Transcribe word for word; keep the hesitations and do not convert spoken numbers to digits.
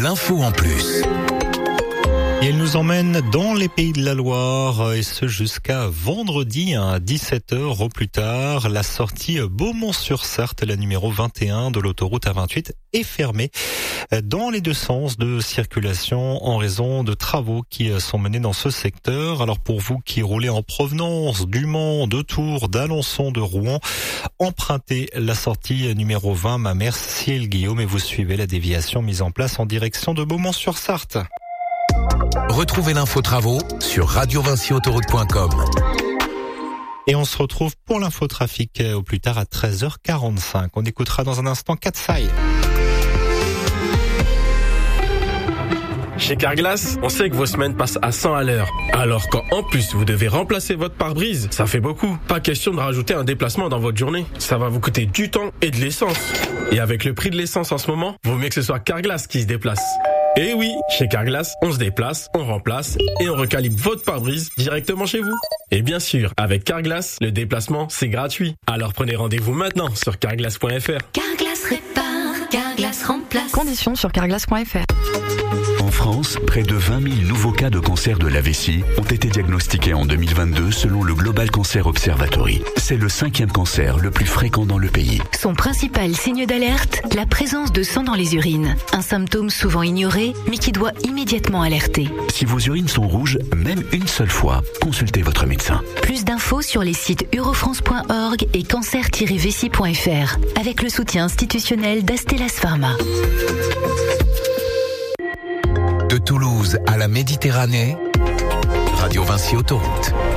l'info en plus. Et elle nous emmène dans les Pays de la Loire, et ce jusqu'à vendredi à dix-sept heures au plus tard. La sortie Beaumont-sur-Sarthe, la numéro vingt et un de l'autoroute A vingt-huit, est fermée dans les deux sens de circulation en raison de travaux qui sont menés dans ce secteur. Alors pour vous qui roulez en provenance du Mans, de Tours, d'Alençon, de Rouen, empruntez la sortie numéro vingt Mamers-Ciel-Guillaume et vous suivez la déviation mise en place en direction de Beaumont-sur-Sarthe. Retrouvez l'info travaux sur radio vinci autoroute point com. Et on se retrouve pour l'infotrafic au plus tard à treize heures quarante-cinq. On écoutera dans un instant Katsai. Chez Carglass, on sait que vos semaines passent à cent à l'heure. Alors quand en plus vous devez remplacer votre pare-brise, ça fait beaucoup. Pas question de rajouter un déplacement dans votre journée. Ça va vous coûter du temps et de l'essence. Et avec le prix de l'essence en ce moment, vaut mieux que ce soit Carglass qui se déplace. Et oui, chez Carglass, on se déplace, on remplace et on recalibre votre pare-brise directement chez vous. Et bien sûr, avec Carglass, le déplacement, c'est gratuit. Alors prenez rendez-vous maintenant sur carglass point f r. Carglass répare, Carglass remplace. Conditions sur carglass point f r. En France, près de vingt mille nouveaux cas de cancer de la vessie ont été diagnostiqués en deux mille vingt-deux selon le Global Cancer Observatory. C'est le cinquième cancer le plus fréquent dans le pays. Son principal signe d'alerte, la présence de sang dans les urines. Un symptôme souvent ignoré, mais qui doit immédiatement alerter. Si vos urines sont rouges, même une seule fois, consultez votre médecin. Plus d'infos sur les sites eurofrance point org et cancer tiret vessie point f r, avec le soutien institutionnel d'Astellas Pharma. De Toulouse à la Méditerranée, Radio Vinci Autoroute.